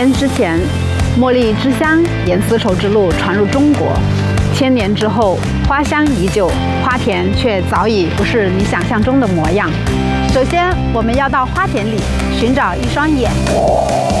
年之前，茉莉之乡沿丝绸之路传入中国，1000年之后，花香依旧，花田却早已不是你想象中的模样。首先，我们要到花田里寻找一双眼。